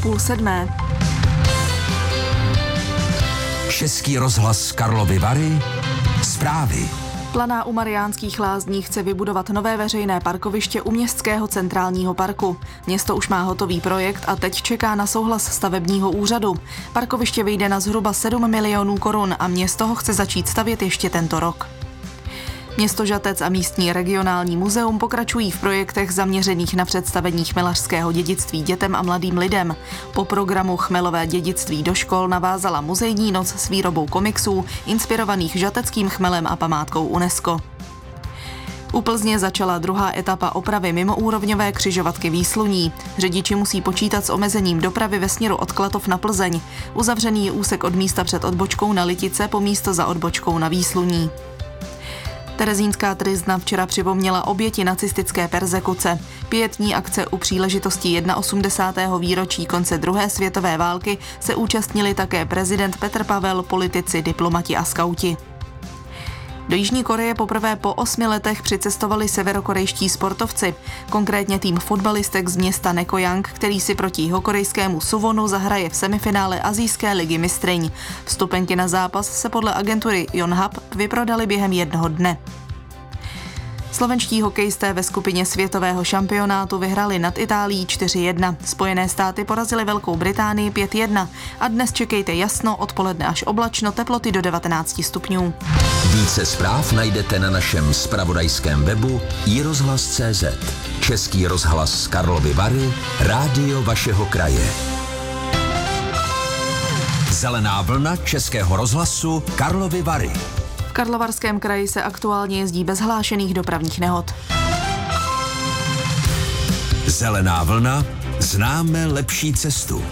6:30. Český rozhlas Karlovy Vary. Zprávy. Planá u Mariánských Lázní chce vybudovat nové veřejné parkoviště u Městského centrálního parku. Město už má hotový projekt a teď čeká na souhlas stavebního úřadu. Parkoviště vyjde na zhruba 7 milionů korun a město ho chce začít stavět ještě tento rok. Město Žatec a místní regionální muzeum pokračují v projektech zaměřených na představení chmelařského dědictví dětem a mladým lidem. Po programu Chmelové dědictví do škol navázala muzejní noc s výrobou komiksů, inspirovaných žateckým chmelem a památkou UNESCO. U Plzně začala druhá etapa opravy mimoúrovňové křižovatky Výsluní. Řidiči musí počítat s omezením dopravy ve směru od Klatov na Plzeň. Uzavřený je úsek od místa před odbočkou na Litice po místo za odbočkou na Výsluní. Terezínská tryzna včera připomněla oběti nacistické perzekuce. Pietní akce u příležitosti 81. výročí konce druhé světové války se účastnili také prezident Petr Pavel, politici, diplomati a skauti. Do Jižní Koreje poprvé po 8 letech přicestovali severokorejští sportovci, konkrétně tým fotbalistek z města Nekojang, který si proti jihokorejskému Suwonu zahraje v semifinále Asijské ligy mistryň. Vstupenky na zápas se podle agentury Yonhap vyprodaly během jednoho dne. Slovenští hokejisté ve skupině světového šampionátu vyhrali nad Itálií 4-1. Spojené státy porazily Velkou Británii 5-1 a dnes čekejte jasno, odpoledne až oblačno, teploty do 19 stupňů. Více zpráv najdete na našem zpravodajském webu iRozhlas.cz. Český rozhlas Karlovy Vary, rádio vašeho kraje. Zelená vlna Českého rozhlasu Karlovy Vary. V Karlovarském kraji se aktuálně jezdí bez hlášených dopravních nehod. Zelená vlna, známe lepší cestu.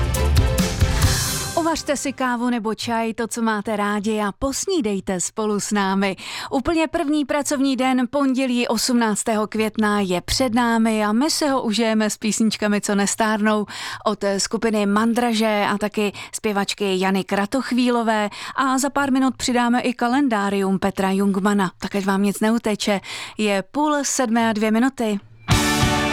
Uvařte si kávu nebo čaj, to, co máte rádi, a posnídejte spolu s námi. Úplně první pracovní den, pondělí 18. května, je před námi a my se ho užijeme s písničkami, co nestárnou, od skupiny Mandraže a taky zpěvačky Jany Kratochvílové, a za pár minut přidáme i kalendárium Petra Jungmana, tak ať vám nic neuteče. Je 6:30 a 2 minuty.